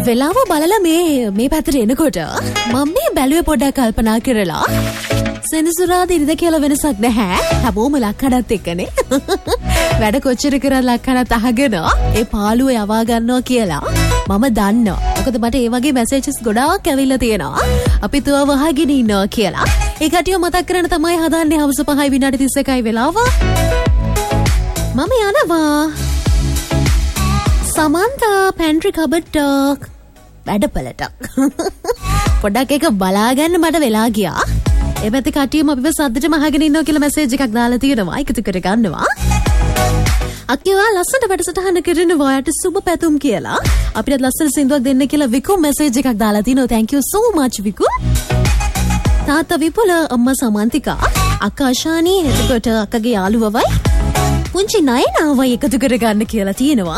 වෙලාව බලලා මේ පැත්තට එනකොට මම මේ බැලුවේ පොඩ්ඩක් කල්පනා කරලා සෙනසුරාදා ඉරිදා කියලා වෙනසක් නැහැ. හැමෝම ලක්කඩත් එක්කනේ. වැඩ කොච්චර කරලා ලක්කඩත් අහගෙන ඒ පාළුව යවා ගන්නවා කියලා මම දන්නවා. මොකද මට ඒ වගේ මැසේජස් ගොඩාක් ඇවිල්ලා තියෙනවා. අපි තුව වහගෙන ඉන්නවා කියලා. ඒ කටිය මතක් කරගෙන තමයි හදන්නේ හවස 5 විනාඩි 31යි වෙලාව. මම යනවා. සමන්තා පැන්ට්‍රි කබඩ් වැඩපලට. පොඩ්ඩක් එක බලාගන්න මට වෙලා ගියා. ඒ පැත්තේ කටියම අපිව සද්දටම අහගෙන ඉන්නවා කියලා මැසේජ් එකක් දාලා තියෙනවා. එකතු කර ගන්නවා. අක්කියවා ලස්සනට වැඩසටහන කරනවා යට සුබ පැතුම් කියලා. අපිට ලස්සන සින්දුවක් දෙන්න කියලා විකු මැසේජ් එකක් දාලා තිනවා. thank you so much විකු. තාත්තා විපුල, අම්මා සමන්තිකා, අක්කා ශානි, එතකොට අක්කගේ යාළුවවයි පුංචි නයනාවයි එකතු කරගන්න කියලා තියෙනවා.